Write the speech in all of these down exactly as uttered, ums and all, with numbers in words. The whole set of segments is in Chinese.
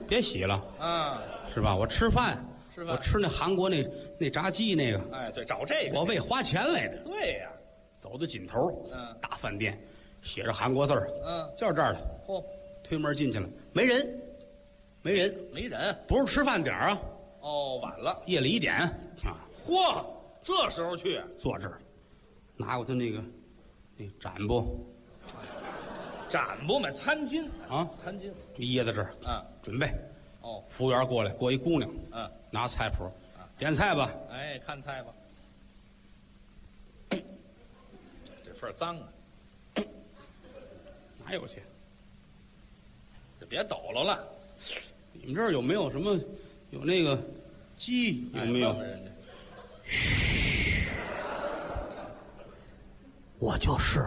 别洗了啊， 是吧？我吃饭， 吃饭我吃那韩国那那炸鸡那个， 哎，对，找这个， 我为花钱来的。 对呀、 走到尽头， 嗯大饭店，写着韩国字儿， 嗯， 就是这儿的。 嚯、 推门进去了，没人，没人， 没人， 不是吃饭点儿啊， 哦，晚了， 夜里一点啊， 嚯，这时候去， 坐这儿，拿过他那个那展布展不买餐巾啊， 餐巾， 掖在这儿， 嗯， 准备。 哦， 服务员过来，过一姑娘， 嗯， 拿菜谱，点菜吧。 哎，看菜吧，这份儿脏啊， 哪有去？ 这别抖搂了， 你们这儿有没有什么有那个鸡有没有？ 哎问问人家我就是。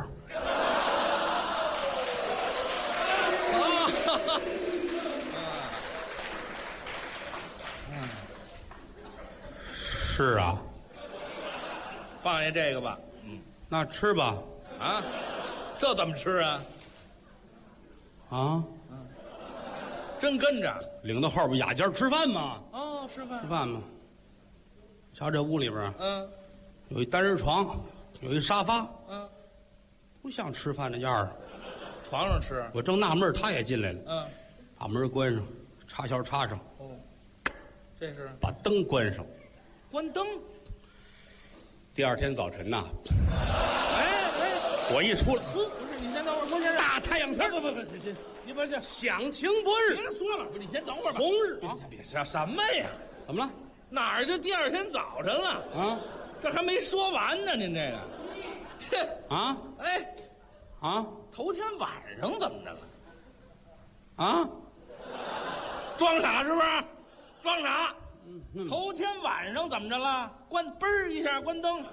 是啊， 放下这个吧，嗯， 那吃吧。 啊，这怎么吃啊？ 啊， 真跟着？ 领到后边雅间吃饭吗？ 哦，吃饭吃，饭吗？瞧这屋里边嗯有一单人床，有一沙发， 嗯， 不像吃饭的样儿。 床上吃， 我正纳闷儿，他也进来了， 嗯， 把门关上，插销插上， 哦，这是把灯关上。 关灯。 第二天早晨呐， 哎哎， 我一出来， 呵，不是，你先等会儿，郭先生， 大太阳天， 不不不，你你你不是， 响晴博日， 别说了，不是，你先等会儿吧。 红日啊， 别什什么呀？ 怎么了？ 哪儿就第二天早晨了？ 啊这还没说完呢，您这个，这啊哎， 啊头天晚上怎么着了？ 啊！ 装傻是不是？装傻。 嗯头天晚上怎么着了？关嘣儿一下关灯，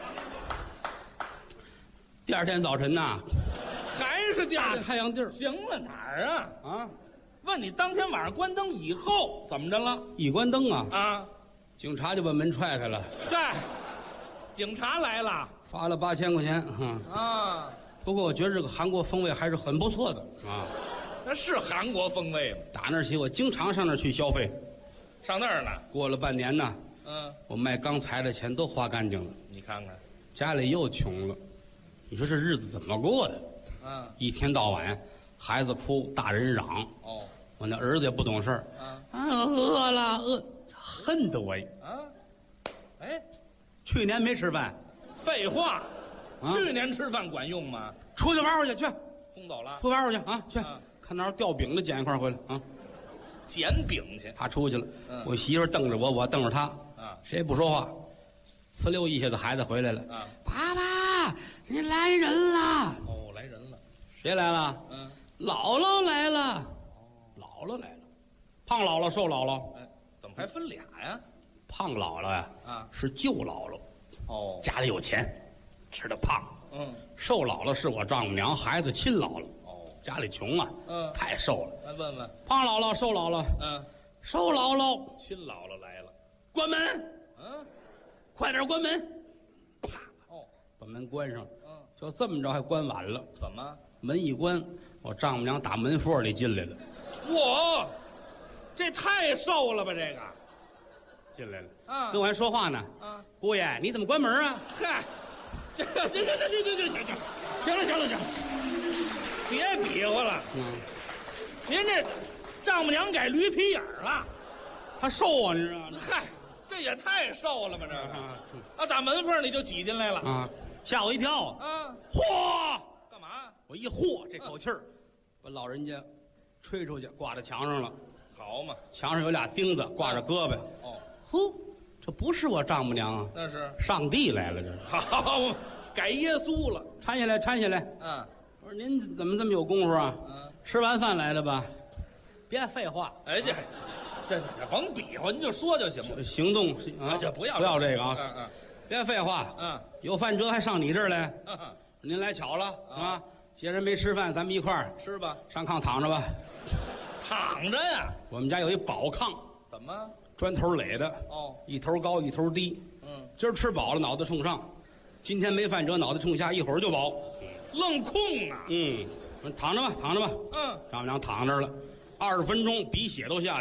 第二天早晨呐， 还是第二大天。 太阳地儿行了，哪儿啊？ 啊， 问你当天晚上关灯以后怎么着了？ 一关灯啊， 啊， 警察就把门踹开了， 嗨，警察来了罚了八千块钱。哈、 啊， 不过我觉得这个韩国风味还是很不错的啊。 那是韩国风味吗？ 打那儿起，我经常上那儿去消费。 上那儿了。 过了半年呢， 嗯， 我卖钢材的钱都花干净了， 你看看， 家里又穷了。你说这日子怎么过的？ 嗯， 一天到晚，孩子哭，大人嚷， 哦， 我那儿子也不懂事儿， 啊啊，饿了饿，恨得我。 啊，哎， 去年没吃饭， 废话， 啊去年吃饭管用吗？ 出去玩会儿去，去， 轰走了， 出去玩会儿去啊，去， 啊看哪儿吊饼的捡一块回来啊。 捡饼去他出去了， 嗯我媳妇儿瞪着我，我瞪着他， 啊谁也不说话。呲溜一下子，孩子回来了， 啊！ 爸爸，你来人了。 哦，来人了， 谁来了？ 嗯， 姥姥来了。姥姥来了，胖姥姥、瘦姥姥。 哎，怎么还分俩呀？ 胖姥姥呀， 啊， 是舅姥姥， 哦， 家里有钱，吃的胖。 嗯， 瘦姥姥是我丈母娘孩子亲姥姥， 哦， 家里穷啊， 嗯太瘦了。 来问问， 胖姥姥、瘦姥姥， 嗯， 瘦姥姥， 亲姥姥来了， 关门， 嗯， 快点关门！啪， 哦， 把门关上了。 嗯， 就这么着，还关晚了。 怎么？ 门一关，我丈母娘打门缝里进来了， 我，这太瘦了吧？这个， 进来了， 啊跟我还说话呢。 啊， 姑爷，你怎么关门啊？ 嗨，这这这这这这这行行，行了行了行了，别比划了， 嗯， 您这丈母娘改驴皮影儿了， 他瘦啊，你知道吗？ 嗨，这也太瘦了吧？这个啊啊，打门缝里就挤进来了啊，吓我一跳啊！ 啊！ 嚯！ 干嘛？ 我一嚯，这口气儿，把老人家吹出去，挂在墙上了。 好嘛？ 墙上有俩钉子，挂着胳膊。 哦， 呼，这不是我丈母娘啊， 那是上帝来了，这是。 好，改耶稣了。 搀下来，搀下来。 嗯我说您怎么这么有功夫啊？ 嗯， 吃完饭来的吧？别废话， 哎这这这甭比划，您就说就行了。 行动啊， 这不要不要这个啊！ 嗯嗯别废话， 嗯有饭辙还上你这儿来？ 嗯， 您来巧了啊！既然没吃饭，咱们一块儿吃吧， 上炕躺着吧。 躺着呀？ 我们家有一宝炕， 怎么？ 砖头垒的， 哦， 一头高一头低。 嗯， 今儿吃饱了，脑袋冲上；今天没饭辙，脑袋冲下，一会儿就饱。 愣空啊？ 嗯，躺着吧，躺着吧。 嗯， 丈母娘躺那儿了，二十分钟，鼻血都下来了。